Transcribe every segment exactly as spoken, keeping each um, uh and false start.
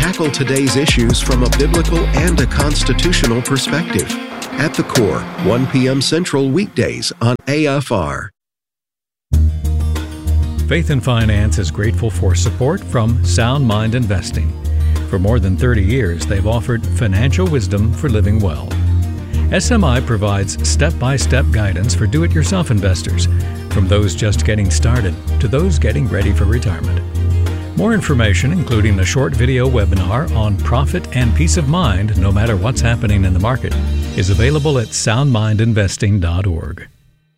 tackle today's issues from a biblical and a constitutional perspective. At the Core, one p.m. Central weekdays on A F R. Faith and Finance is grateful for support from Sound Mind Investing. For more than thirty years, they've offered financial wisdom for living well. S M I provides step-by-step guidance for do-it-yourself investors, from those just getting started to those getting ready for retirement. More information, including a short video webinar on profit and peace of mind no matter what's happening in the market, is available at sound mind investing dot org.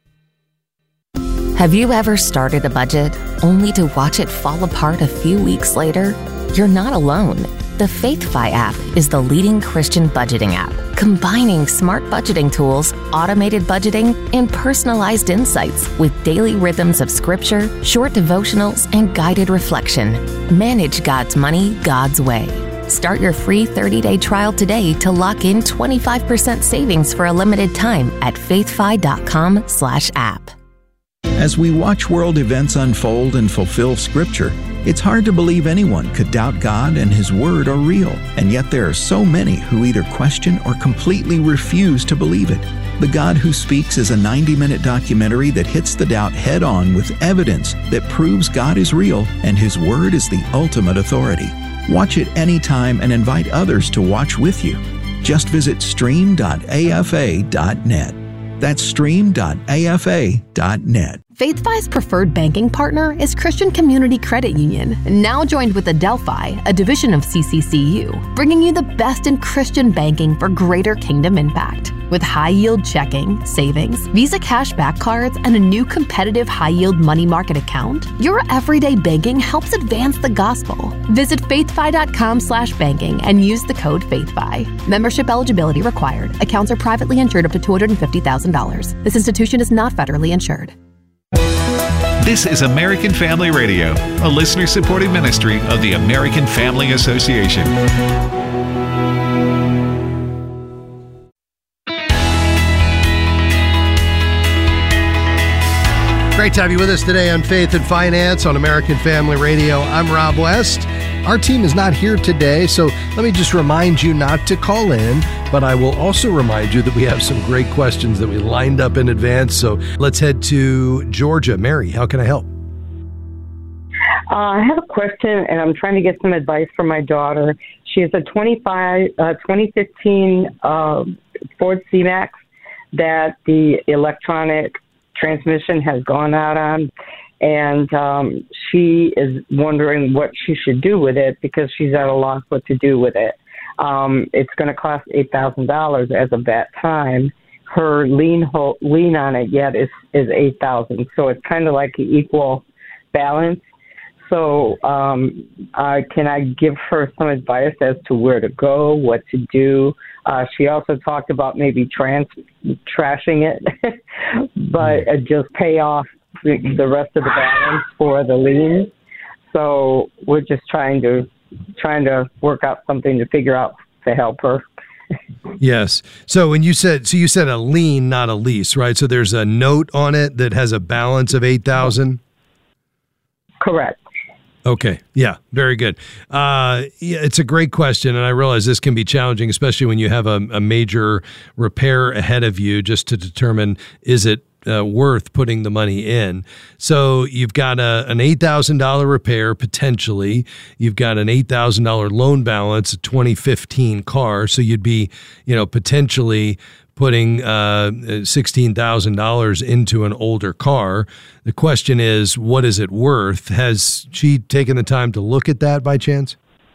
Have you ever started a budget only to watch it fall apart a few weeks later? You're not alone. The FaithFi app is the leading Christian budgeting app, combining smart budgeting tools, automated budgeting, and personalized insights with daily rhythms of scripture, short devotionals, and guided reflection. Manage God's money God's way. Start your free thirty-day trial today to lock in twenty-five percent savings for a limited time at faithfi dot com slash app. As we watch world events unfold and fulfill Scripture, it's hard to believe anyone could doubt God and His Word are real, and yet there are so many who either question or completely refuse to believe it. The God Who Speaks is a ninety-minute documentary that hits the doubt head-on with evidence that proves God is real and His Word is the ultimate authority. Watch it anytime and invite others to watch with you. Just visit stream dot a f a dot net. That's stream dot a f a dot net. FaithFi's preferred banking partner is Christian Community Credit Union, now joined with Adelphi, a division of C C C U, bringing you the best in Christian banking for greater kingdom impact. With high-yield checking, savings, Visa cashback cards, and a new competitive high-yield money market account, your everyday banking helps advance the gospel. Visit faithfi dot com slash banking and use the code FaithFi. Membership eligibility required. Accounts are privately insured up to two hundred fifty thousand dollars. This institution is not federally insured. This is American Family Radio, a listener-supported ministry of the American Family Association. Great to have you with us today on Faith and Finance on American Family Radio. I'm Rob West. Our team is not here today, so let me just remind you not to call in, but I will also remind you that we have some great questions that we lined up in advance. So let's head to Georgia. Mary, how can I help? Uh, I have a question, and I'm trying to get some advice from my daughter. She has a twenty-five, uh, twenty fifteen uh, Ford C-Max that the electronic transmission has gone out on, and um, she is wondering what she should do with it because she's at a loss what to do with it. Um, it's going to cost eight thousand dollars as of that time. Her lien ho- lien on it yet is, is eight thousand dollars, so it's kind of like an equal balance. So um, uh, can I give her some advice as to where to go, what to do? Uh, she also talked about maybe trans trashing it, but uh, just pay off the, the rest of the balance for the lien. So we're just trying to trying to work out something to figure out to help her. Yes. So when you said so, you said a lien, not a lease, right? So there's a note on it that has a balance of eight thousand. Correct. Okay. Yeah. Very good. Uh, yeah, it's a great question, and I realize this can be challenging, especially when you have a, a major repair ahead of you, just to determine is it uh, worth putting the money in. So you've got a, an eight thousand dollars repair potentially. You've got an eight thousand dollars loan balance, a twenty fifteen car. So you'd be, you know, potentially putting uh, sixteen thousand dollars into an older car. The question is, what is it worth? Has she taken the time to look at that by chance?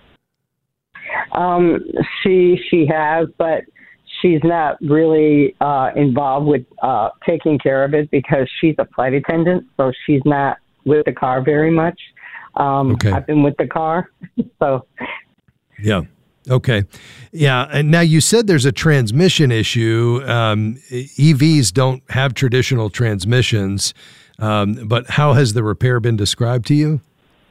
Um, she she has, but she's not really uh, involved with uh, taking care of it because she's a flight attendant, so she's not with the car very much. Um, okay. I've been with the car, so. Yeah. Okay. Yeah. And now you said there's a transmission issue. Um, E Vs don't have traditional transmissions, um, but how has the repair been described to you?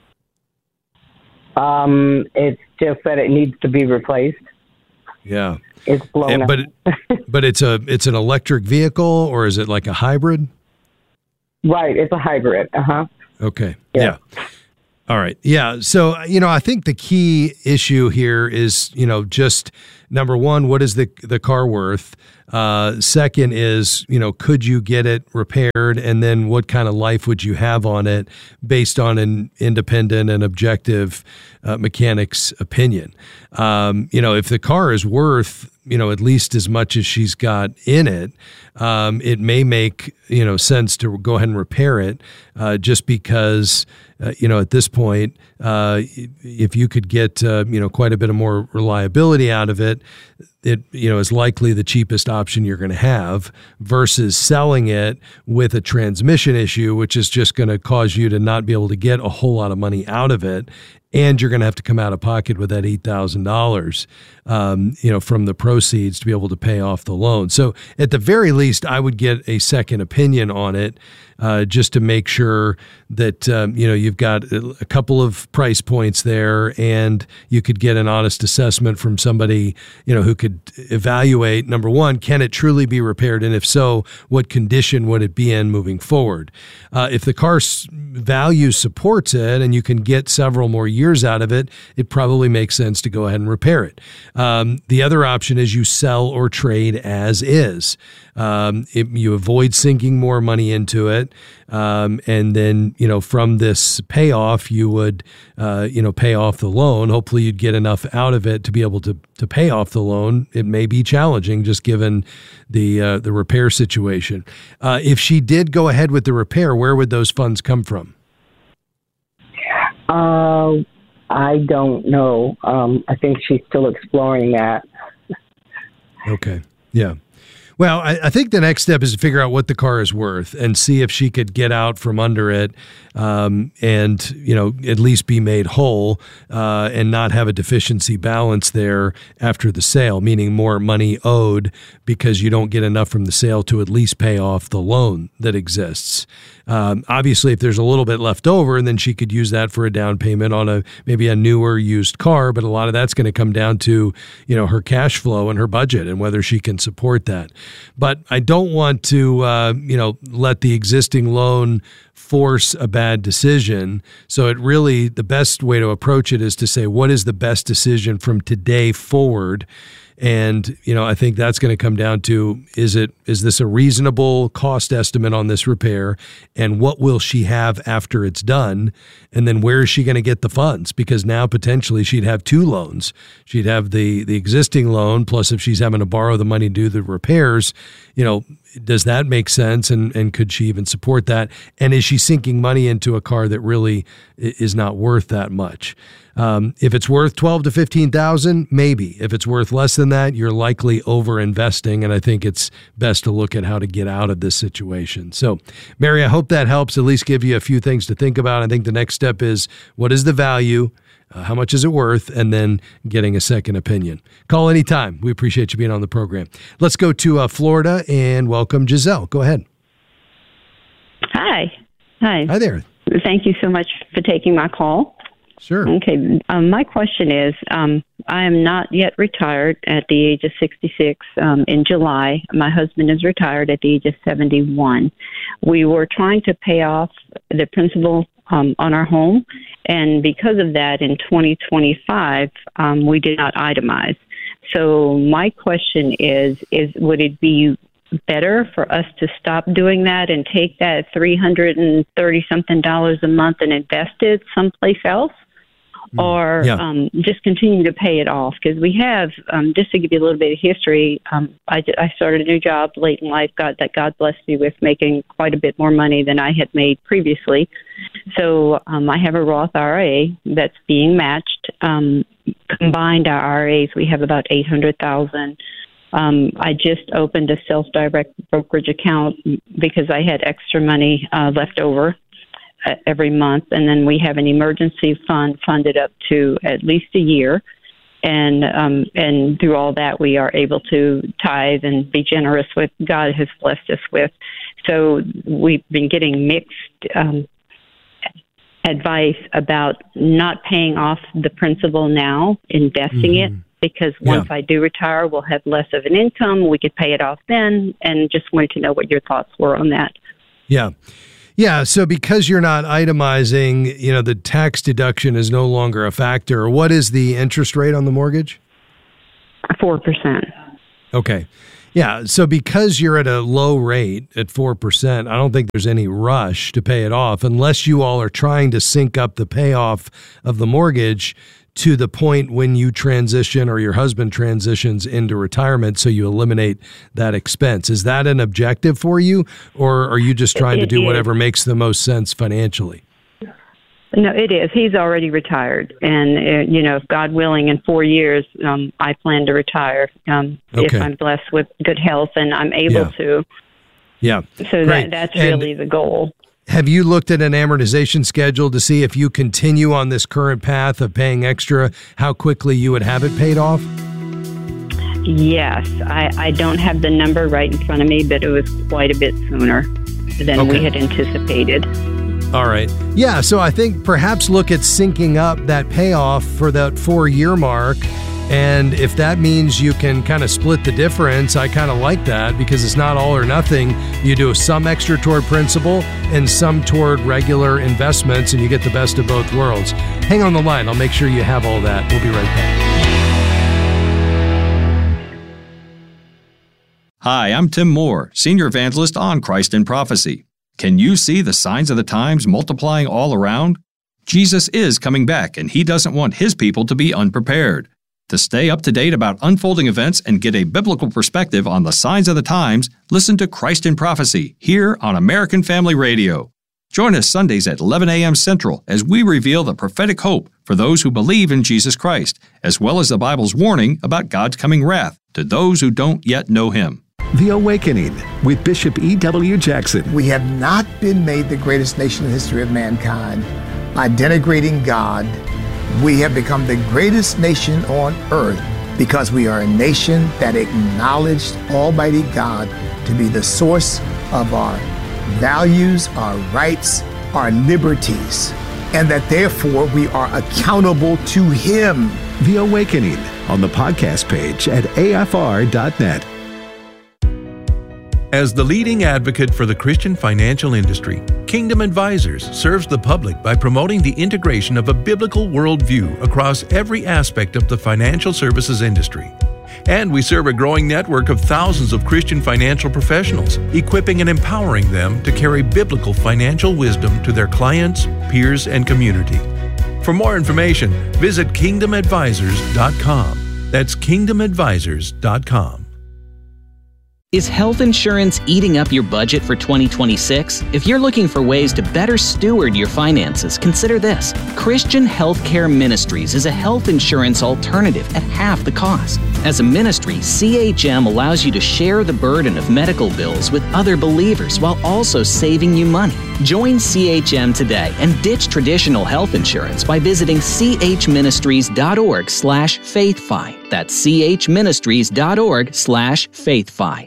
Um, it's just that it needs to be replaced. Yeah. It's blown and, up. But, but it's a, it's an electric vehicle, or is it like a hybrid? Right. It's a hybrid. Uh-huh. Okay. Yeah. yeah. All right. Yeah. So, you know, I think the key issue here is, you know, just number one, what is the the car worth? Uh, second is, you know, could you get it repaired? And then what kind of life would you have on it based on an independent and objective uh, mechanic's opinion? Um, you know, if the car is worth, you know, at least as much as she's got in it, um, it may make, you know, sense to go ahead and repair it uh, just because, uh, you know, at this point, uh, if you could get, uh, you know, quite a bit of more reliability out of it, it, you know, is likely the cheapest option you're going to have versus selling it with a transmission issue, which is just going to cause you to not be able to get a whole lot of money out of it. And you're going to have to come out of pocket with that eight thousand dollars, um, you know, from the proceeds to be able to pay off the loan. So at the very least, I would get a second opinion on it uh, just to make sure that, um, you know, you've got a couple of price points there and you could get an honest assessment from somebody, you know, who could evaluate, number one, can it truly be repaired? And if so, what condition would it be in moving forward? Uh, if the car's value supports it and you can get several more years out of it, it probably makes sense to go ahead and repair it. Um, the other option is you sell or trade as is. Um, it, you avoid sinking more money into it. Um, and then, you know, from this payoff, you would, uh, you know, pay off the loan. Hopefully you'd get enough out of it to be able to, to pay off the loan. It may be challenging just given the, uh, the repair situation. Uh, if she did go ahead with the repair, where would those funds come from? Uh, I don't know. Um, I think she's still exploring that. Okay. Yeah. Well, I, I think the next step is to figure out what the car is worth and see if she could get out from under it um, and, you know, at least be made whole uh, and not have a deficiency balance there after the sale, meaning more money owed because you don't get enough from the sale to at least pay off the loan that exists. Um, obviously, if there's a little bit left over, and then she could use that for a down payment on a maybe a newer used car, but a lot of that's going to come down to, you know, her cash flow and her budget and whether she can support that. But I don't want to, uh, you know, let the existing loan force a bad decision. So it really, the best way to approach it is to say, what is the best decision from today forward? And, you know, I think that's going to come down to, is it, is this a reasonable cost estimate on this repair? And what will she have after it's done? And then where is she going to get the funds? Because now potentially she'd have two loans. She'd have the, the existing loan, plus if she's having to borrow the money to do the repairs, you know, does that make sense? And, and could she even support that? And is she sinking money into a car that really is not worth that much? Um, if it's worth twelve to fifteen thousand, maybe. If it's worth less than that, you're likely over investing. And I think it's best to look at how to get out of this situation. So, Mary, I hope that helps at least give you a few things to think about. I think the next step is, what is the value? Uh, how much is it worth? And then getting a second opinion. Call anytime. We appreciate you being on the program. Let's go to uh, Florida and welcome Giselle. Go ahead. Hi. Hi. Hi there. Thank you so much for taking my call. Sure. Okay. Um, my question is, um, I am not yet retired at the age of sixty-six. Um, in July, my husband is retired at the age of seventy-one. We were trying to pay off the principal um, on our home, and because of that, in twenty twenty-five, um, we did not itemize. So my question is, is would it be better for us to stop doing that and take that three hundred thirty something dollars a month and invest it someplace else? Or yeah. um, just continue to pay it off? Because we have, um, just to give you a little bit of history, um, I, I started a new job late in life, God, that God blessed me with, making quite a bit more money than I had made previously. So um, I have a Roth I R A that's being matched. Um, combined our I R As, we have about eight hundred thousand dollars. Um, I just opened a self-direct brokerage account because I had extra money uh, left over every month, and then we have an emergency fund funded up to at least a year, and um, and through all that we are able to tithe and be generous with God has blessed us with. So we've been getting mixed um, advice about not paying off the principal now, investing mm-hmm. it, because once yeah. I do retire, we'll have less of an income. We could pay it off then, and just wanted to know what your thoughts were on that. Yeah. Yeah, so because you're not itemizing, you know, the tax deduction is no longer a factor. What is the interest rate on the mortgage? four percent. Okay. Yeah, so because you're at a low rate at four percent, I don't think there's any rush to pay it off unless you all are trying to sync up the payoff of the mortgage to the point when you transition or your husband transitions into retirement so you eliminate that expense. Is that an objective for you, or are you just trying it, to do it whatever is. makes the most sense financially? No, it is. He's already retired. And, uh, you know, if God willing, in four years, um, I plan to retire um, Okay. if I'm blessed with good health and I'm able Yeah. to. Yeah. So Great. that, that's And really the goal. have you looked at an amortization schedule to see if you continue on this current path of paying extra, how quickly you would have it paid off? Yes. I, I don't have the number right in front of me, but it was quite a bit sooner than Okay. we had anticipated. All right. Yeah, so I think perhaps look at syncing up that payoff for that four-year mark. And if that means you can kind of split the difference, I kind of like that because it's not all or nothing. You do some extra toward principal and some toward regular investments, and you get the best of both worlds. Hang on the line. I'll make sure you have all that. We'll be right back. Hi, I'm Tim Moore, Senior Evangelist on Christ in Prophecy. Can you see the signs of the times multiplying all around? Jesus is coming back, and He doesn't want His people to be unprepared. To stay up to date about unfolding events and get a biblical perspective on the signs of the times, listen to Christ in Prophecy here on American Family Radio. Join us Sundays at eleven a.m. Central as we reveal the prophetic hope for those who believe in Jesus Christ, as well as the Bible's warning about God's coming wrath to those who don't yet know Him. The Awakening with Bishop E W. Jackson. We have not been made the greatest nation in the history of mankind by denigrating God. We have become the greatest nation on earth because we are a nation that acknowledged Almighty God to be the source of our values, our rights, our liberties, and that therefore we are accountable to Him. The Awakening on the podcast page at A F R dot net. As the leading advocate for the Christian financial industry, Kingdom Advisors serves the public by promoting the integration of a biblical worldview across every aspect of the financial services industry. And we serve a growing network of thousands of Christian financial professionals, equipping and empowering them to carry biblical financial wisdom to their clients, peers, and community. For more information, visit kingdom advisors dot com. That's kingdom advisors dot com. Is health insurance eating up your budget for twenty twenty-six? If you're looking for ways to better steward your finances, consider this. Christian Healthcare Ministries is a health insurance alternative at half the cost. As a ministry, C H M allows you to share the burden of medical bills with other believers while also saving you money. Join C H M today and ditch traditional health insurance by visiting chministries.org slash faithfi. That's chministries.org slash faithfi.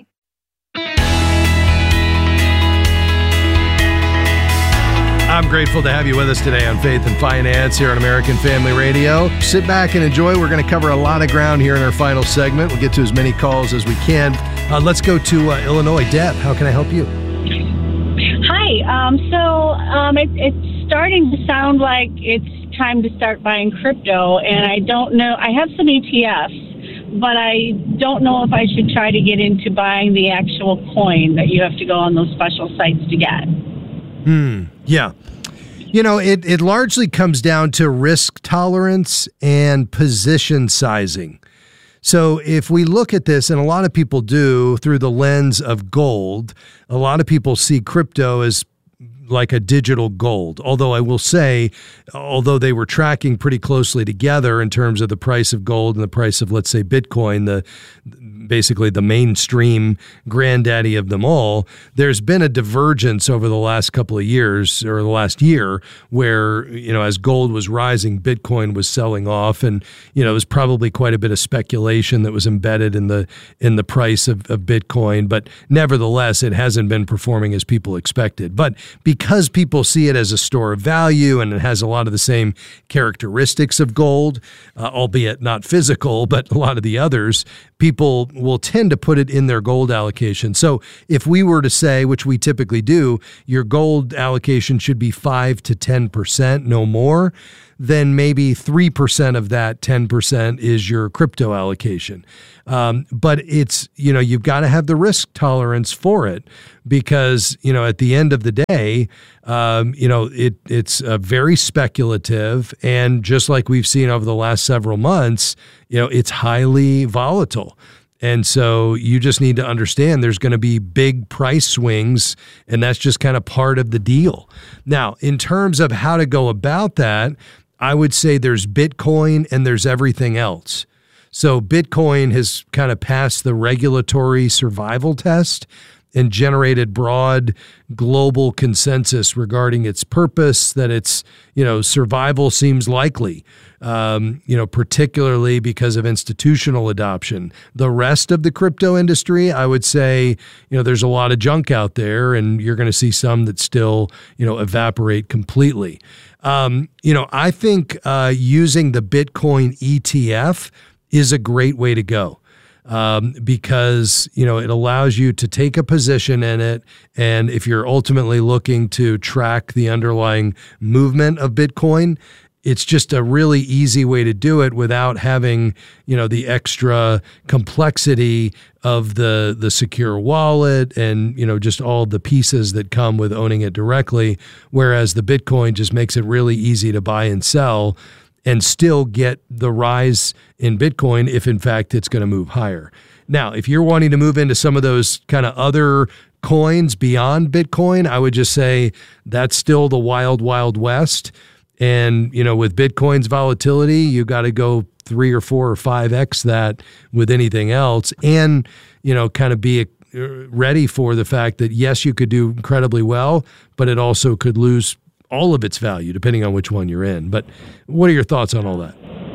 I'm grateful to have you with us today on Faith and Finance here on American Family Radio. Sit back and enjoy. We're going to cover a lot of ground here in our final segment. We'll get to as many calls as we can. Uh, let's go to uh, Illinois. Deb, how can I help you? Hi. Um, so um, it, it's starting to sound like it's time to start buying crypto, and I don't know. I have some E T Fs, but I don't know if I should try to get into buying the actual coin that you have to go on those special sites to get. Hmm. Yeah. You know, it, it largely comes down to risk tolerance and position sizing. So if we look at this, and a lot of people do through the lens of gold, a lot of people see crypto as like a digital gold. Although I will say, although they were tracking pretty closely together in terms of the price of gold and the price of, let's say, Bitcoin, the basically the mainstream granddaddy of them all, there's been a divergence over the last couple of years or the last year where, you know, as gold was rising, Bitcoin was selling off. And, you know, it was probably quite a bit of speculation that was embedded in the in the price of, of Bitcoin. But nevertheless, it hasn't been performing as people expected. But because people see it as a store of value and it has a lot of the same characteristics of gold, uh, albeit not physical, but a lot of the others, people will tend to put it in their gold allocation. So if we were to say, which we typically do, your gold allocation should be five to ten percent, no more, then maybe three percent of that ten percent is your crypto allocation. Um, but it's, you know, you've got to have the risk tolerance for it because, you know, at the end of the day, um, you know, it it's uh, very speculative. And just like we've seen over the last several months, you know, it's highly volatile. And so you just need to understand there's going to be big price swings, and that's just kind of part of the deal. Now, in terms of how to go about that, I would say there's Bitcoin and there's everything else. So Bitcoin has kind of passed the regulatory survival test and generated broad global consensus regarding its purpose, that its, you know, survival seems likely, um, you know, particularly because of institutional adoption. The rest of the crypto industry, I would say, you know, there's a lot of junk out there, and you're going to see some that still, you know, evaporate completely. Um, you know, I think uh, using the Bitcoin E T F is a great way to go. Um, because, you know, it allows you to take a position in it. And if you're ultimately looking to track the underlying movement of Bitcoin, it's just a really easy way to do it without having, you know, the extra complexity of the the secure wallet and, you know, just all the pieces that come with owning it directly. Whereas the Bitcoin just makes it really easy to buy and sell and still get the rise in Bitcoin if, in fact, it's going to move higher. Now, if you're wanting to move into some of those kind of other coins beyond Bitcoin, I would just say that's still the wild, wild west. And, you know, with Bitcoin's volatility, you got to go three or four or five X that with anything else and, you know, kind of be ready for the fact that, yes, you could do incredibly well, but it also could lose all of its value, depending on which one you're in. But what are your thoughts on all that?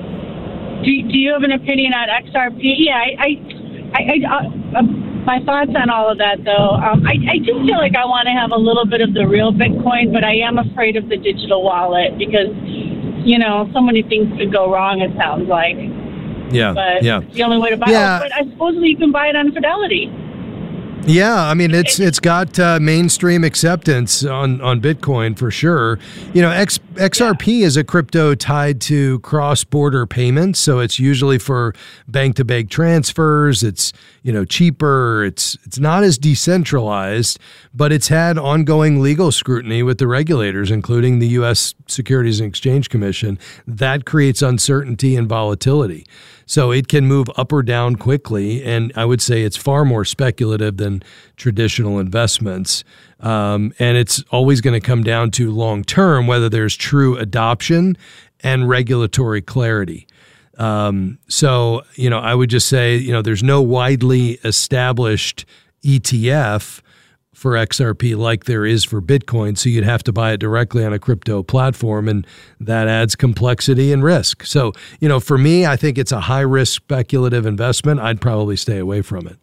Do, do you have an opinion on X R P? Yeah, I, I, I, I uh, my thoughts on all of that, though. Um, I, I do feel like I want to have a little bit of the real Bitcoin, but I am afraid of the digital wallet because, you know, so many things could go wrong, it sounds like. Yeah, but yeah. It's the only way to buy yeah. it. But I suppose you can buy it on Fidelity. Yeah, I mean, it's it's got uh, mainstream acceptance on, on Bitcoin for sure. You know, X, XRP is a crypto tied to cross-border payments, so it's usually for bank-to-bank transfers. It's, you know, cheaper. It's it's not as decentralized, but it's had ongoing legal scrutiny with the regulators, including the U S Securities and Exchange Commission. That creates uncertainty and volatility. So it can move up or down quickly, and I would say it's far more speculative than traditional investments. Um, and it's always going to come down to long-term, whether there's true adoption and regulatory clarity. Um, so, you know, I would just say, you know, there's no widely established E T F for X R P like there is for Bitcoin, so you'd have to buy it directly on a crypto platform, and that adds complexity and risk. So, you know, for me, I think it's a high-risk speculative investment. I'd probably stay away from it.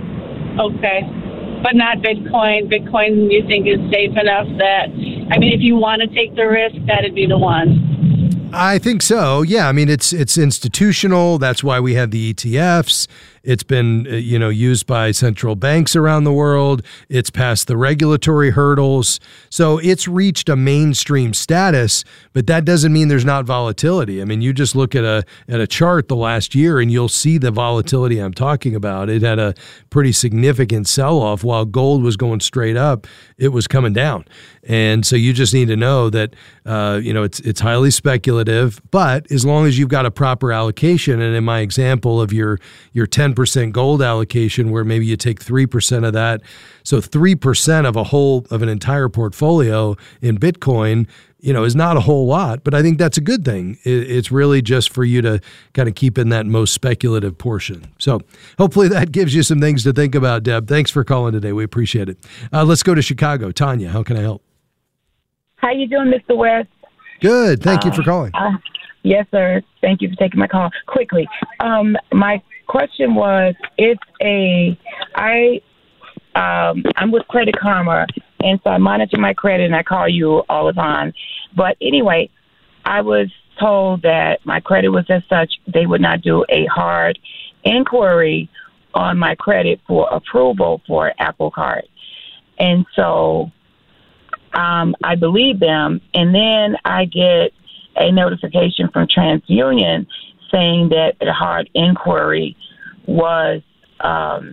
Okay, but not Bitcoin. Bitcoin, you think, is safe enough that, I mean, if you want to take the risk, that'd be the one. I think so. Yeah. I mean, it's it's institutional. That's why we have the E T Fs. It's been, you know, used by central banks around the world. It's passed the regulatory hurdles. So it's reached a mainstream status, but that doesn't mean there's not volatility. I mean, you just look at a at a chart the last year and you'll see the volatility I'm talking about. It had a pretty significant sell-off. While gold was going straight up, it was coming down. And so you just need to know that, uh, you know, it's it's highly speculative, but as long as you've got a proper allocation, and in my example of your your ten percent gold allocation, where maybe you take three percent of that, so three percent of a whole of an entire portfolio in Bitcoin, you know, is not a whole lot, but I think that's a good thing. It's really just for you to kind of keep in that most speculative portion. So hopefully that gives you some things to think about, Deb. Thanks for calling today. We appreciate it. Uh, let's go to Chicago. Tanya, how can I help? How you doing, Mister West? Good. Thank you for uh, calling. Uh, yes, sir. Thank you for taking my call. Quickly, um, my question was, if a I um, I'm with Credit Karma, And so I monitor my credit, and I call you all the time. But anyway, I was told that my credit was as such, they would not do a hard inquiry on my credit for approval for Apple Card. And so um, I believe them, and then I get a notification from TransUnion saying that a hard inquiry was um,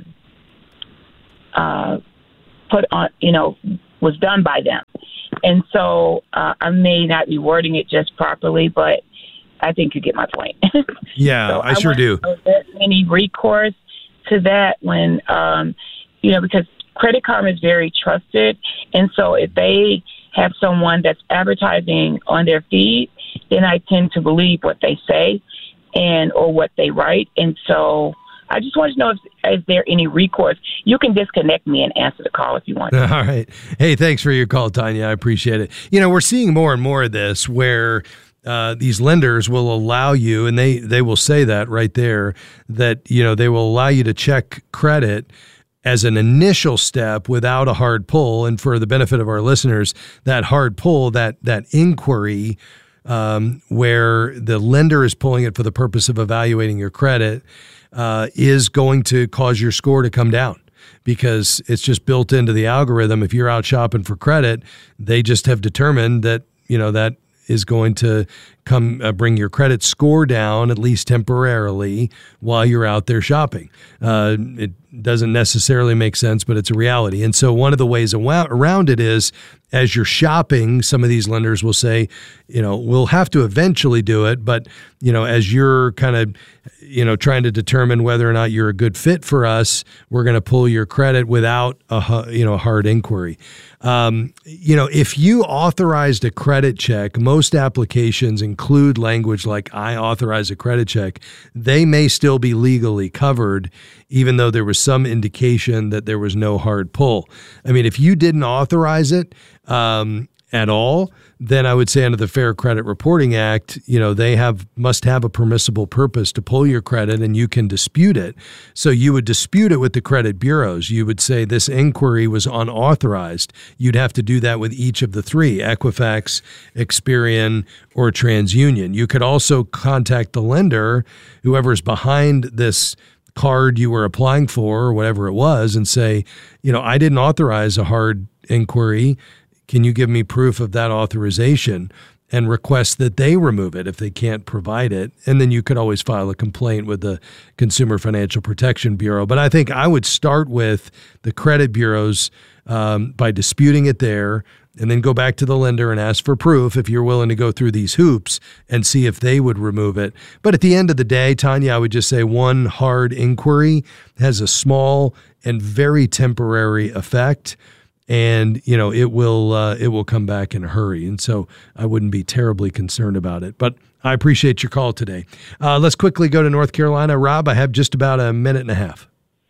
uh, put on, you know, was done by them. And so uh, I may not be wording it just properly, but I think you get my point. Yeah, so I, I sure do. Is there any recourse to that when, um, you know, because Credit Karma is very trusted. And so if they have someone that's advertising on their feed, then I tend to believe what they say and or what they write. And so I just want to know if is there any recourse. You can disconnect me and answer the call if you want. All right. Hey, thanks for your call, Tanya. I appreciate it. You know, we're seeing more and more of this where uh, these lenders will allow you, and they, they will say that right there, that, you know, they will allow you to check credit as an initial step without a hard pull. And for the benefit of our listeners, that hard pull, that that inquiry um, where the lender is pulling it for the purpose of evaluating your credit uh, is going to cause your score to come down because it's just built into the algorithm. If you're out shopping for credit, they just have determined that, you know, that is going to come uh, bring your credit score down, at least temporarily, while you're out there shopping. Uh, it doesn't necessarily make sense, but it's a reality. And so one of the ways around it is, as you're shopping, some of these lenders will say, you know, we'll have to eventually do it, but, you know, as you're kind of, you know, trying to determine whether or not you're a good fit for us, we're going to pull your credit without a, you know, hard inquiry. Um, you know, if you authorized a credit check, most applications include language like I authorize a credit check. They may still be legally covered, even though there was some indication that there was no hard pull. I mean, if you didn't authorize it um, at all, then I would say under the Fair Credit Reporting Act, you know, they have must have a permissible purpose to pull your credit, and you can dispute it. So you would dispute it with the credit bureaus. You would say this inquiry was unauthorized. You'd have to do that with each of the three, Equifax, Experian, or TransUnion. You could also contact the lender, whoever's behind this card you were applying for or whatever it was, and say, you know, I didn't authorize a hard inquiry. Can you give me proof of that authorization? And request that they remove it if they can't provide it. And then you could always file a complaint with the Consumer Financial Protection Bureau. But I think I would start with the credit bureaus um, by disputing it there, and then go back to the lender and ask for proof if you're willing to go through these hoops and see if they would remove it. But at the end of the day, Tanya, I would just say one hard inquiry has a small and very temporary effect. And, you know, it will uh, it will come back in a hurry. And so I wouldn't be terribly concerned about it. But I appreciate your call today. Uh, let's quickly go to North Carolina. Rob, I have just about a minute and a half.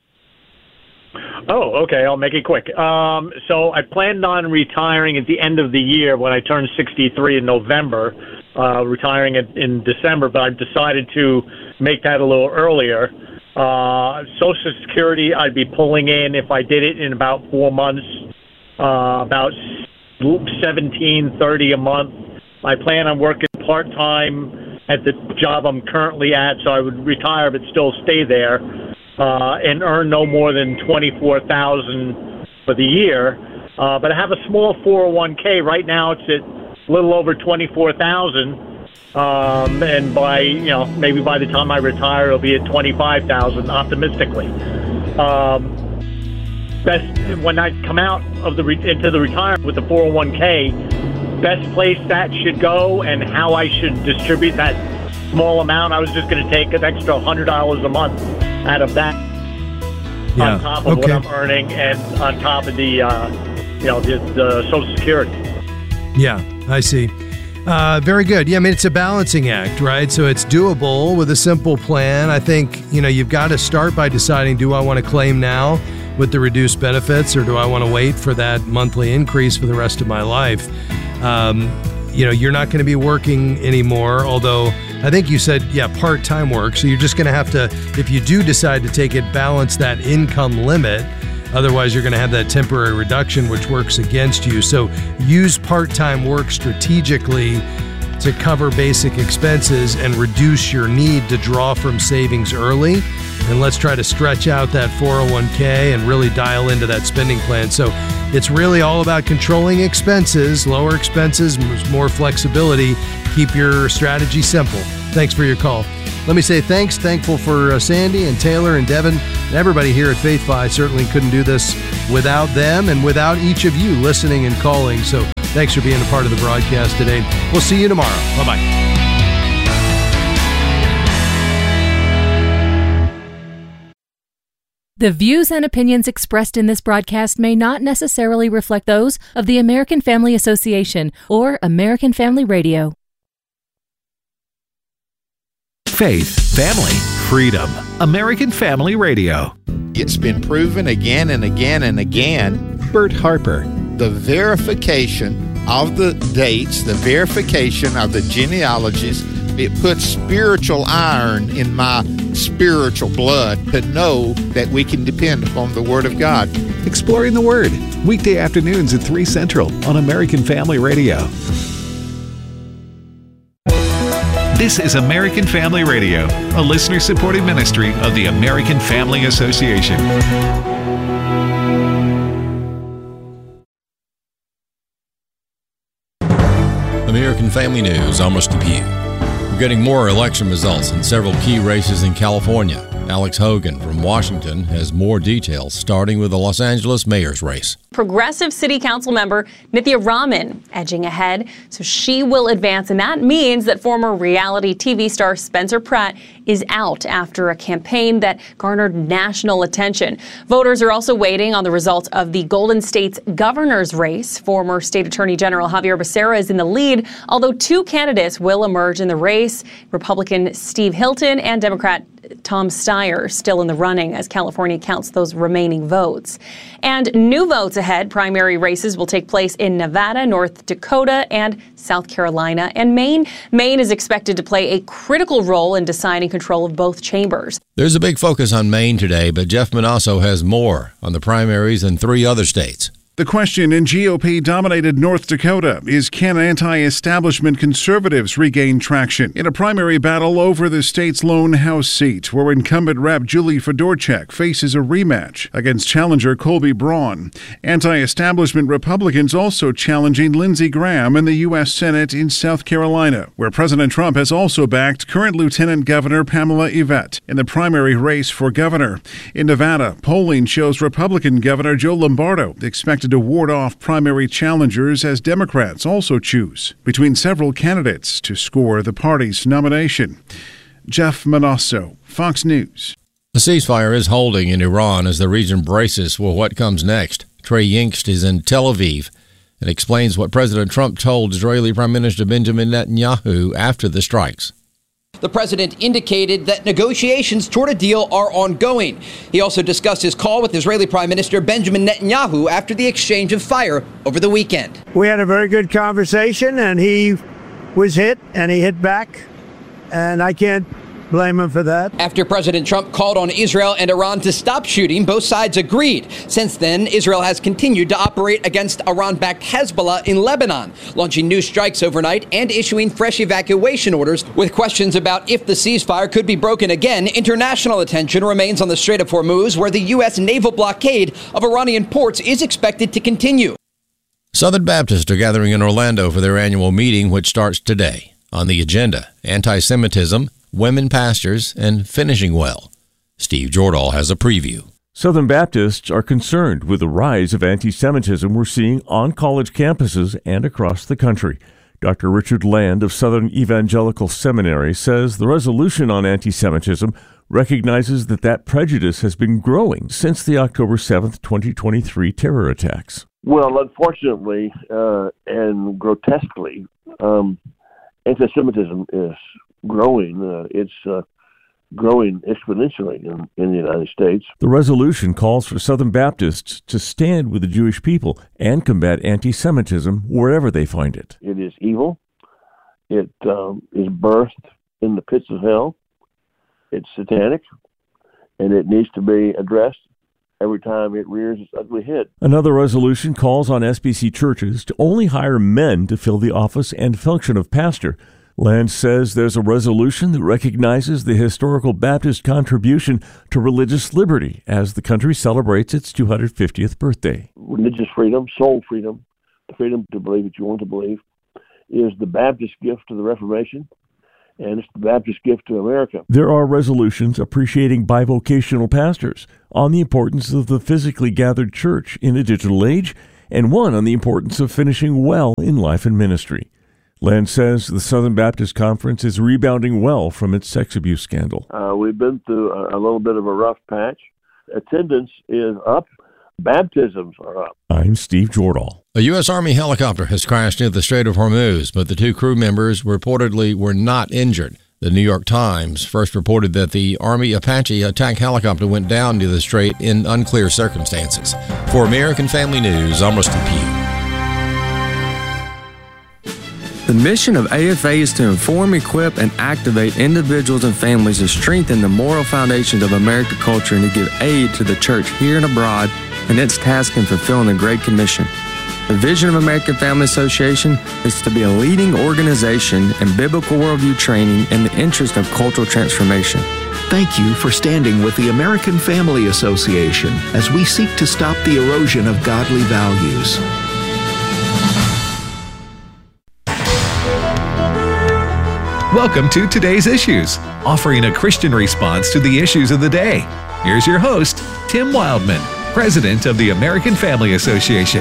Oh, okay. I'll make it quick. Um, so I planned on retiring at the end of the year when I turned sixty-three in November, uh, retiring in, in December, but I've decided to make that a little earlier. Uh, Social Security, I'd be pulling in, if I did it in about four months, Uh, about seventeen thirty a month. I plan on working part time at the job I'm currently at, so I would retire but still stay there uh, and earn no more than twenty four thousand for the year. Uh, but I have a small four oh one k right now. It's at a little over twenty four thousand, um, and by you know maybe by the time I retire, it'll be at twenty five thousand optimistically. Um, Best when I come out of the into the retirement with the four oh one k, best place that should go and how I should distribute that small amount. I was just going to take an extra one hundred dollars a month out of that yeah. on top of okay. what I'm earning and on top of the uh, you know the, the Social Security. Yeah, I see. Uh, very good. Yeah, I mean, it's a balancing act, right? So it's doable with a simple plan. I think, you know, you've got to start by deciding, do I want to claim now with the reduced benefits, or do I want to wait for that monthly increase for the rest of my life? Um, you know, you're not going to be working anymore, although I think you said, yeah, part-time work. So you're just going to have to, if you do decide to take it, balance that income limit Otherwise, you're going to have that temporary reduction, which works against you. So use part-time work strategically to cover basic expenses and reduce your need to draw from savings early. And let's try to stretch out that four oh one k and really dial into that spending plan. So it's really all about controlling expenses, lower expenses, more flexibility. Keep your strategy simple. Thanks for your call. Let me say thanks. Thankful for uh, Sandy and Taylor and Devin and everybody here at FaithFi. Certainly couldn't do this without them and without each of you listening and calling. So thanks for being a part of the broadcast today. We'll see you tomorrow. Bye-bye. The views and opinions expressed in this broadcast may not necessarily reflect those of the American Family Association or American Family Radio. Faith, family, freedom. American Family Radio. It's been proven again and again and again. Bert Harper. The verification of the dates, the verification of the genealogies, it puts spiritual iron in my spiritual blood to know that we can depend upon the Word of God. Exploring the Word, weekday afternoons at three Central on American Family Radio. This is American Family Radio, a listener-supported ministry of the American Family Association. American Family News, I'm Rusty Pugh. We're getting more election results in several key races in California. Alex Hogan from Washington has more details, starting with the Los Angeles mayor's race. Progressive City Council member Nithya Raman edging ahead, so she will advance, and that means that former reality T V star Spencer Pratt is out after a campaign that garnered national attention. Voters are also waiting on the results of the Golden State's governor's race. Former State Attorney General Javier Becerra is in the lead, although two candidates will emerge in the race, Republican Steve Hilton and Democrat Tom Steyer still in the running as California counts those remaining votes. And new votes ahead. Primary races will take place in Nevada, North Dakota, and South Carolina, and Maine. Maine is expected to play a critical role in deciding control of both chambers. There's a big focus on Maine today, but Jeff Manasso has more on the primaries in three other states. The question in G O P-dominated North Dakota is, can anti-establishment conservatives regain traction in a primary battle over the state's lone House seat, where incumbent Rep Julie Fedorchak faces a rematch against challenger Colby Braun. Anti-establishment Republicans also challenging Lindsey Graham in the U S Senate in South Carolina, where President Trump has also backed current Lieutenant Governor Pamela Yvette in the primary race for governor. In Nevada, polling shows Republican Governor Joe Lombardo expected to ward off primary challengers as Democrats also choose between several candidates to score the party's nomination. Jeff Manasso, Fox News. The ceasefire is holding in Iran as the region braces for what comes next. Trey Yingst is in Tel Aviv and explains what President Trump told Israeli Prime Minister Benjamin Netanyahu after the strikes. The president indicated that negotiations toward a deal are ongoing. He also discussed his call with Israeli Prime Minister Benjamin Netanyahu after the exchange of fire over the weekend. We had a very good conversation, and he was hit, and he hit back, and I can't blame him for that. After President Trump called on Israel and Iran to stop shooting, both sides agreed. Since then, Israel has continued to operate against Iran-backed Hezbollah in Lebanon, launching new strikes overnight and issuing fresh evacuation orders. With questions about if the ceasefire could be broken again, international attention remains on the Strait of Hormuz, where the U S naval blockade of Iranian ports is expected to continue. Southern Baptists are gathering in Orlando for their annual meeting, which starts today. On the agenda, anti-Semitism, women pastors, and finishing well. Steve Jordahl has a preview. Southern Baptists are concerned with the rise of anti-Semitism we're seeing on college campuses and across the country. Doctor Richard Land of Southern Evangelical Seminary says the resolution on anti-Semitism recognizes that that prejudice has been growing since the October seventh, twenty twenty-three terror attacks. Well, unfortunately uh, and grotesquely, um, anti-Semitism is growing. Uh, it's uh, growing exponentially in, in the United States. The resolution calls for Southern Baptists to stand with the Jewish people and combat anti-Semitism wherever they find it. It is evil. It um, is birthed in the pits of hell. It's satanic, and it needs to be addressed every time it rears its ugly head. Another resolution calls on S B C churches to only hire men to fill the office and function of pastor. Land says there's a resolution that recognizes the historical Baptist contribution to religious liberty as the country celebrates its two hundred fiftieth birthday. Religious freedom, soul freedom, the freedom to believe what you want to believe, is the Baptist gift to the Reformation, and it's the Baptist gift to America. There are resolutions appreciating bivocational pastors, on the importance of the physically gathered church in a digital age, and one on the importance of finishing well in life and ministry. Land says the Southern Baptist Conference is rebounding well from its sex abuse scandal. Uh, we've been through a, a little bit of a rough patch. Attendance is up. Baptisms are up. I'm Steve Jordahl. A U S. Army helicopter has crashed near the Strait of Hormuz, but the two crew members reportedly were not injured. The New York Times first reported that the Army Apache attack helicopter went down near the strait in unclear circumstances. For American Family News, I'm Rusty Pugh. The mission of A F A is to inform, equip, and activate individuals and families to strengthen the moral foundations of American culture and to give aid to the church here and abroad in its task in fulfilling the Great Commission. The vision of American Family Association is to be a leading organization in biblical worldview training in the interest of cultural transformation. Thank you for standing with the American Family Association as we seek to stop the erosion of godly values. Welcome to Today's Issues, offering a Christian response to the issues of the day. Here's your host, Tim Wildman, President of the American Family Association.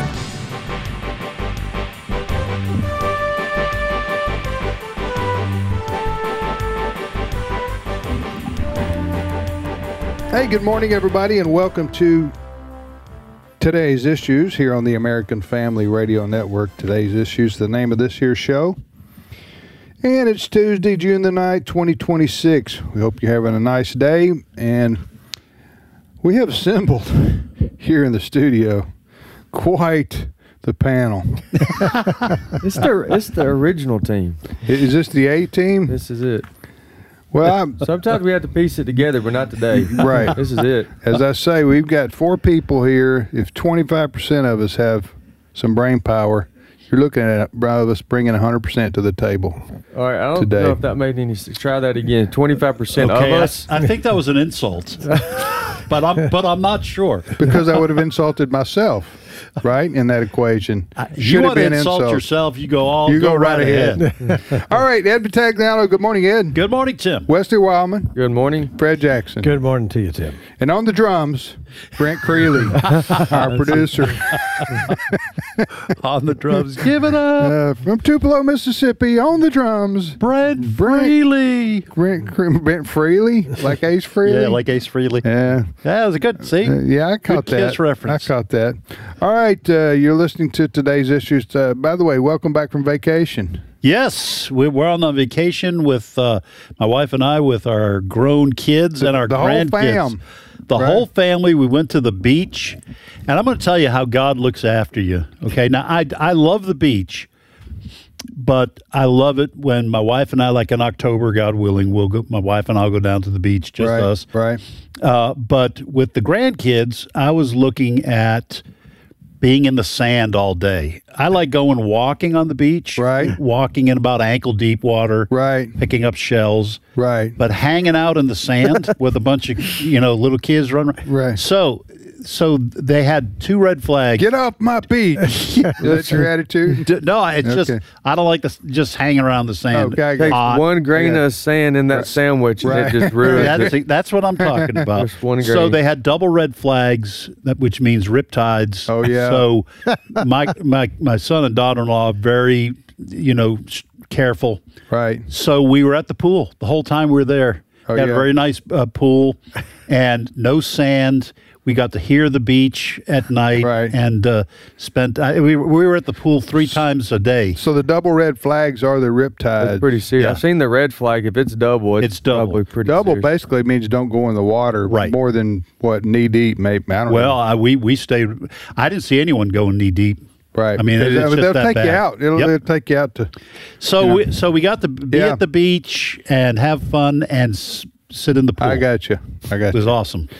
Hey, good morning, everybody, and welcome to Today's Issues here on the American Family Radio Network. Today's Issues, the name of this here show. And it's Tuesday, June the ninth, twenty twenty-six. We hope you're having a nice day. And we have assembled here in the studio quite the panel. It's the it's the original team. Is this the A team? This is it. Well, I'm, sometimes we have to piece it together, but not today. Right. This is it. As I say, we've got four people here. If twenty-five percent of us have some brain power, you're looking at us bringing one hundred percent to the table. All right, I don't today. know if that made any sense. Try that again. twenty-five percent okay, of us. I, I think that was an insult, but I'm but I'm not sure. Because I would have insulted myself, right, in that equation. Uh, you want to insult insult. yourself, you go all You go, go right, right ahead. ahead. All right, Ed Battagliano, good morning, Ed. Good morning, Tim. Wesley Wildman. Good morning. Fred Jackson. Good morning to you, Tim. And on the drums, Brent Creeley, our producer. On the drums, give it up. Uh, from Tupelo, Mississippi, on the drums, Brent Freely. Brent, Brent Freely, like Ace Freely. Yeah, like Ace Freely. Yeah, yeah, it was a good. See, uh, yeah, I caught good that. Kiss reference. I caught that. All right, uh, you're listening to Today's Issues. Uh, by the way, welcome back from vacation. Yes, we, we're on a vacation with uh, my wife and I, with our grown kids the, and our the grandkids. Whole fam. The right. whole family. We went to the beach, and I'm going to tell you how God looks after you. Okay, now I I love the beach, but I love it when my wife and I, like in October, God willing, we'll go. My wife and I'll go down to the beach, just right, us. Right. Uh, but with the grandkids, I was looking at being in the sand all day. I like going walking on the beach, right? Walking in about ankle deep water, right? Picking up shells, right? But hanging out in the sand with a bunch of you know little kids running, right? So, so they had two red flags. Get off my beach! Is that your attitude? No, it's okay. just I don't like the just hanging around the sand. Okay, takes uh, one grain yeah. of sand in that right. sandwich, right. and it just ruins that's, it. That's what I'm talking about. Just one grain. So they had double red flags, that which means riptides. Oh yeah. So my my my son and daughter-in-law are very, you know, careful. Right. So we were at the pool the whole time we were there. Oh, we had yeah. a very nice uh, pool and no sand. We got to hear the beach at night, right. and uh, spent. Uh, we we were at the pool three times a day. So the double red flags are the riptides. That's pretty serious. Yeah. I've seen the red flag. If it's double, it's, it's double. Probably pretty double serious. basically means don't go in the water, right? More than what knee deep, maybe. I don't well, know. I, we we stayed. I didn't see anyone going knee deep. Right. I mean, it's they'll, just they'll that take bad. you out. It'll, Yep. they'll take you out to. So you know. we so we got to be Yeah. at the beach and have fun and s- sit in the pool. I got you. I got It was you. awesome.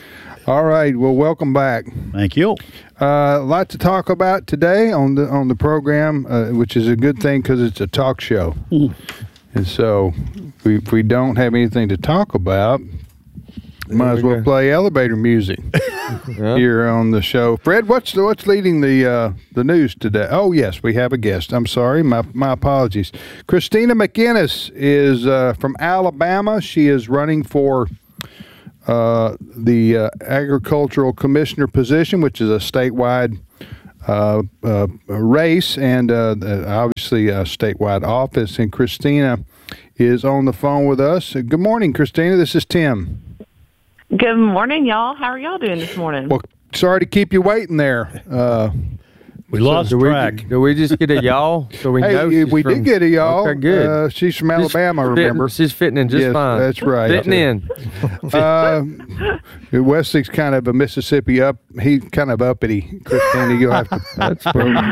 All right. Well, welcome back. Thank you. Uh, a lot to talk about today on the on the program, uh, which is a good thing because it's a talk show. Mm. And so, if we, if we don't have anything to talk about, might as well play elevator music Yeah. here on the show. Fred, what's the, what's leading the uh, the news today? Oh, yes, we have a guest. I'm sorry, my my apologies. Christina McInnes is uh, from Alabama. She is running for uh, the uh, agricultural commissioner position, which is a statewide uh, uh, race and uh, obviously a statewide office. And Christina is on the phone with us. Good morning, Christina. This is Tim. Good morning, y'all. How are y'all doing this morning? Well, sorry to keep you waiting there. Uh, we lost do track. We, do we just get a y'all? So we hey, know she's we from, did get a y'all. Okay, good. Uh, she's from She's Alabama, fitting- remember? she's fitting in just yes, fine. That's right. Fitting in. uh, Wesley's kind of a Mississippi up. He's kind of uppity. Christina, you'll have to. That's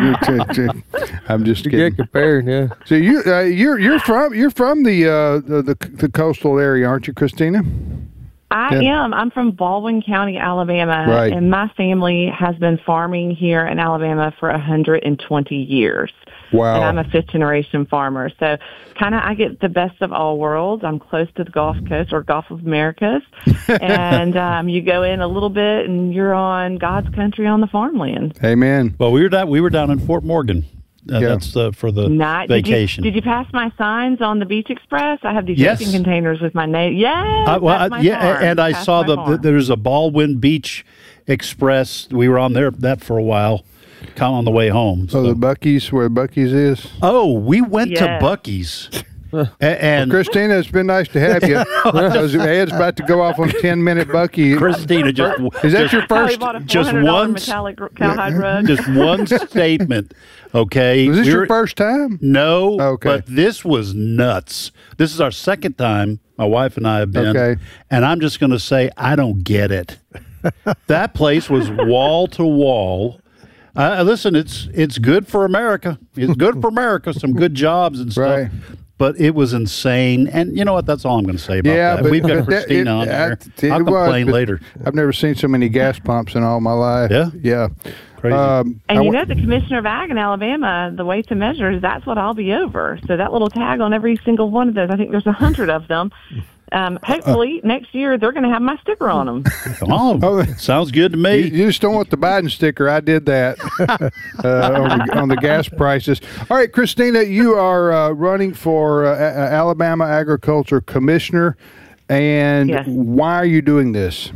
I'm just You kidding. get compared, yeah. So you uh, you're you're from you're from the, uh, the the the coastal area, aren't you, Christina? I Yeah. am. I'm from Baldwin County, Alabama, Right. and my family has been farming here in Alabama for one hundred twenty years. Wow. And I'm a fifth generation farmer. So kind of I get the best of all worlds. I'm close to the Gulf Coast or Gulf of Americas. and um, you go in a little bit and you're on God's country on the farmland. Amen. Well, we were down, we were down in Fort Morgan. Uh, Yeah. That's uh, for the Night. vacation. Did you, did you pass my signs on the Beach Express? I have these Yes. shipping containers with my name. Yes, Uh, well, that's I- my yeah, farm. and I That's saw my the, farm. the there's a Baldwin Beach Express. We were on there that for a while, kind of on the way home. So the Buc-ee's, where Buc-ee's is. Oh, we went to Yes. Buc-ee's. A- and Well, Christina, it's been nice to have you. Because Ed's about to go off on a ten minute Buc-ee. Christina, just is that just- your Probably first? bought a just four hundred dollars one- metallic cowhide rug. just one statement, okay? Was this We your were- first time? No, Okay. but this was nuts. This is our second time my wife and I have been, Okay. and I'm just going to say I don't get it. That place was wall to wall. Uh, listen, it's it's good for America. It's good for America. Some good jobs and stuff. Right. But it was insane, and you know what? That's all I'm going to say about Yeah, that. but We've got but that- Christina it- on there. it- I'll it was, complain but later. I've never seen so many gas pumps in all my life. Yeah? Yeah. Crazy. Um, I And you wa- know, the commissioner of ag in Alabama, the weights and measures, that's what I'll be over. So that little tag on every single one of those, I think there's a hundred of them. Um, hopefully next year they're going to have my sticker on them. Oh, Oh, sounds good to You, me. you just don't want the Biden sticker. I did that uh, on, the, on the gas prices. All right, Christina, you are uh, running for uh, A- Alabama Agriculture Commissioner, and Yes. why are you doing this?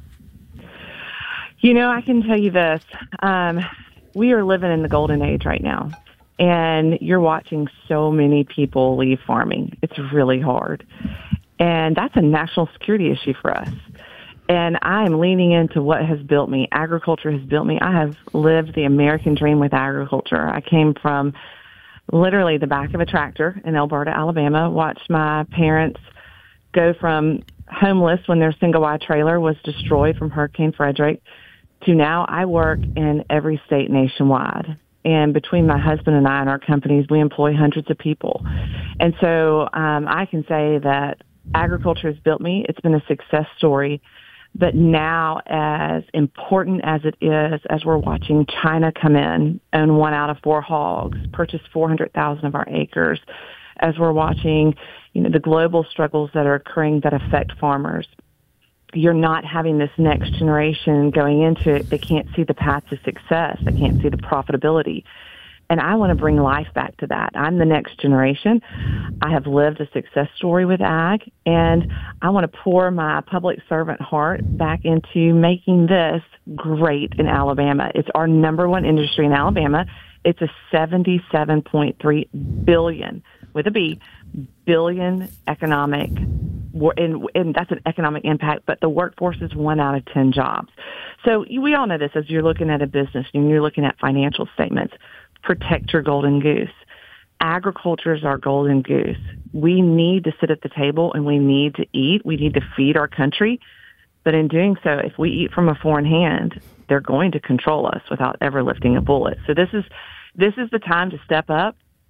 You know, I can tell you this. Um, we are living in the golden age right now, and you're watching so many people leave farming. It's really hard. And that's a national security issue for us. And I am leaning into what has built me. Agriculture has built me. I have lived the American dream with agriculture. I came from literally the back of a tractor in Alberta, Alabama, watched my parents go from homeless when their single-wide trailer was destroyed from Hurricane Frederick to now I work in every state nationwide. And between my husband and I and our companies, we employ hundreds of people. And so um, I can say that agriculture has built me. It's been a success story. But now, as important as it is, as we're watching China come in, own one out of four hogs, purchase four hundred thousand of our acres, as we're watching, you know, the global struggles that are occurring that affect farmers, you're not having this next generation going into it. They can't see the path to success. They can't see the profitability. And I want to bring life back to that. I'm the next generation. I have lived a success story with ag, and I want to pour my public servant heart back into making this great in Alabama. It's our number one industry in Alabama. It's a seventy-seven point three billion, with a B, billion economic, and, and that's an economic impact, but the workforce is one out of ten jobs. So we all know this as you're looking at a business and you're looking at financial statements. Protect your golden goose. Agriculture is our golden goose. We need to sit at the table and we need to eat. We need to feed our country. But in doing so, if we eat from a foreign hand, they're going to control us without ever lifting a bullet. So this is this is the time to step up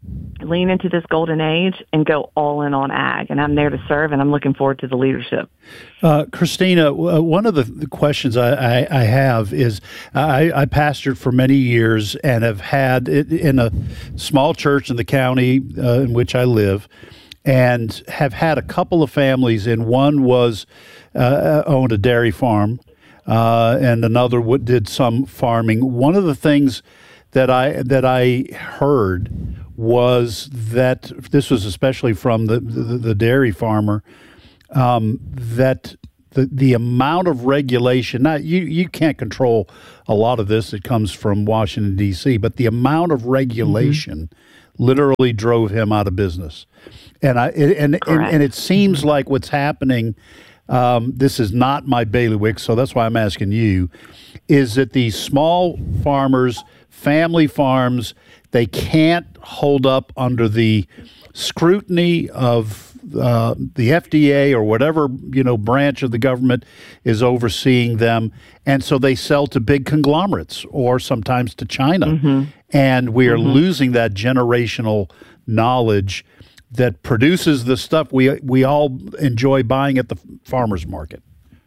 lean into this golden age and go all in on ag. And I'm there to serve, and I'm looking forward to the leadership. Uh, Christina, w- one of the, the questions I, I, I have is I, I pastored for many years and have had it in a small church in the county uh, in which I live, and have had a couple of families, and one was uh, owned a dairy farm, uh, and another w- did some farming. One of the things that I that I heard was that this was especially from the the, the dairy farmer, um, that the the amount of regulation. Now you you can't control a lot of this. It comes from Washington D C, but the amount of regulation mm-hmm. literally drove him out of business. And I and and, and it seems like what's happening. Um, this is not my bailiwick, so that's why I'm asking you. Is that these small farmers, family farms, they can't hold up under the scrutiny of uh, the F D A or whatever, you know, branch of the government is overseeing them, and so they sell to big conglomerates or sometimes to China, mm-hmm. and we are mm-hmm. losing that generational knowledge that produces the stuff we we all enjoy buying at the farmers market.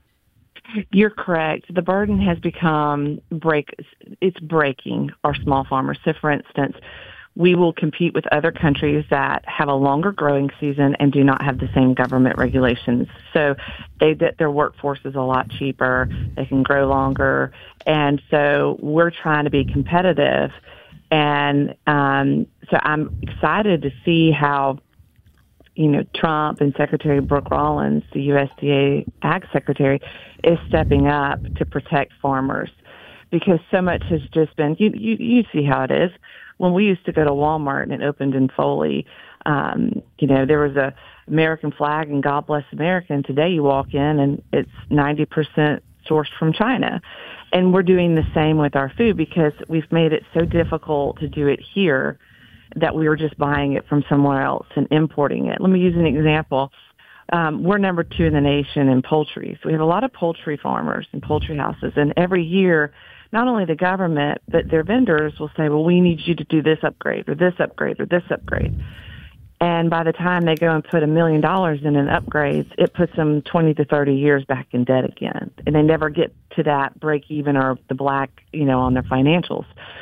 You're correct. The burden has become break. It's breaking our small farmers. So, for instance, we will compete with other countries that have a longer growing season and do not have the same government regulations. So, they their workforce is a lot cheaper. They can grow longer, and so we're trying to be competitive. And um, so, I'm excited to see how, you know, Trump and Secretary Brooke Rollins, the U S D A Ag Secretary, is stepping up to protect farmers, because so much has just been, you, you, you see how it is. When we used to go to Walmart and it opened in Foley, um, you know, there was a American flag and God Bless America, and today you walk in and it's ninety percent sourced from China. And we're doing the same with our food because we've made it so difficult to do it here that we were just buying it from somewhere else and importing it. Let me use an example. Um, we're number two in the nation in poultry. So we have a lot of poultry farmers and poultry houses. And every year, not only the government, but their vendors will say, well, we need you to do this upgrade or this upgrade or this upgrade. And by the time they go and put a million dollars in an upgrade, it puts them twenty to thirty years back in debt again. And they never get to that break even or the black, you know, on their financials.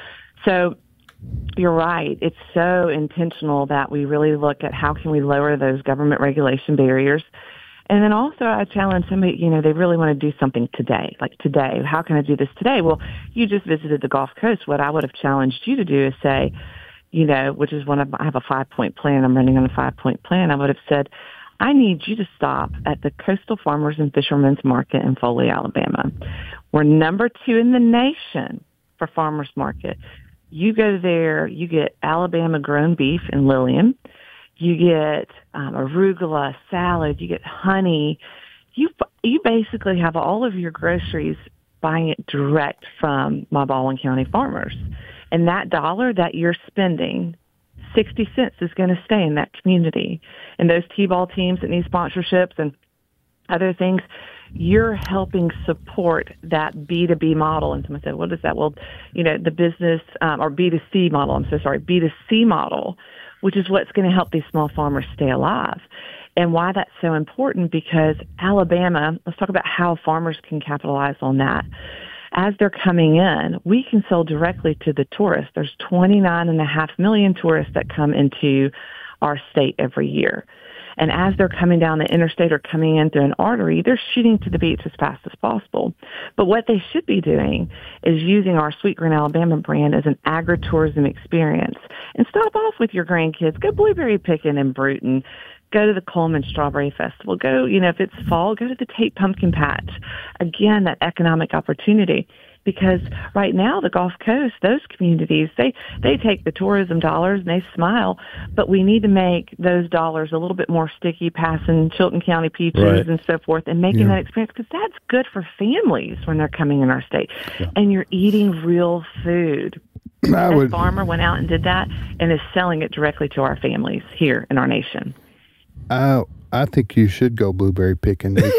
So you're right. It's so intentional that we really look at how can we lower those government regulation barriers. And then also I challenge somebody, you know, they really want to do something today, like today. How can I do this today? Well, you just visited the Gulf Coast. What I would have challenged you to do is say, you know, which is one of my, I have a five-point plan. I'm running on a five-point plan. I would have said, I need you to stop at the Coastal Farmers and Fishermen's Market in Foley, Alabama. We're number two in the nation for farmers market. You go there, you get Alabama grown beef in Lillian. You get um, arugula, salad, you get honey. You you basically have all of your groceries buying it direct from my Baldwin County farmers. And that dollar that you're spending, sixty cents is going to stay in that community. And those T-ball teams that need sponsorships and other things, you're helping support that B two B model. And someone said, what is that? Well, you know, the business um, or B two C model, I'm so sorry, B two C model, which is what's going to help these small farmers stay alive. And why that's so important, because Alabama, let's talk about how farmers can capitalize on that. As they're coming in, we can sell directly to the tourists. There's twenty-nine and a half million tourists that come into our state every year. And as they're coming down the interstate or coming in through an artery, they're shooting to the beach as fast as possible. But what they should be doing is using our Sweetgreen Alabama brand as an agritourism experience. And stop off with your grandkids. Go blueberry picking in Bruton. Go to the Coleman Strawberry Festival. Go, you know, if it's fall, go to the Tate Pumpkin Patch. Again, that economic opportunity. Because right now, the Gulf Coast, those communities, they, they take the tourism dollars and they smile, but we need to make those dollars a little bit more sticky, passing Chilton County peaches right. and so forth, and making yeah. that experience, because that's good for families when they're coming in our state. Yeah. And you're eating real food. I that would, farmer went out and did that and is selling it directly to our families here in our nation. I, I think you should go blueberry picking.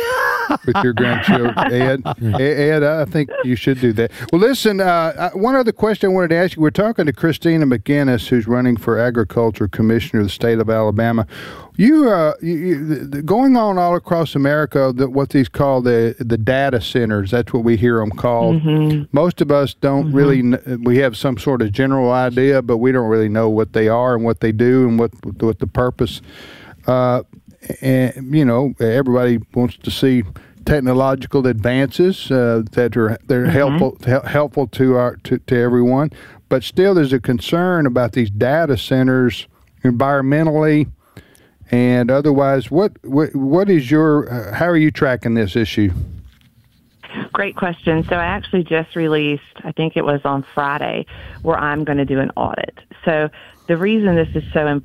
with your grandchildren. Ed, Ed, I think you should do that. Well, listen, uh, one other question I wanted to ask you. We're talking to Christina McGinnis, who's running for Agriculture Commissioner of the state of Alabama. You, uh, you, you going on all across America, the, what these call the the data centers. That's what we hear them called. Mm-hmm. Most of us don't mm-hmm. really. We have some sort of general idea, but we don't really know what they are and what they do and what what the purpose. Uh, and you know, everybody wants to see technological advances uh, that are they're mm-hmm. helpful he- helpful to our to, to everyone. But still, there's a concern about these data centers environmentally. And otherwise, what what, what is your, uh, how are you tracking this issue? Great question. So I actually just released, I think it was on Friday, where I'm going to do an audit. So the reason this is so important